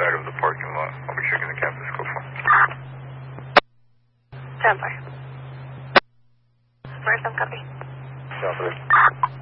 side of the parking lot. I'll be checking the campus. Go for it. 10-5. Where's some copy? South of it.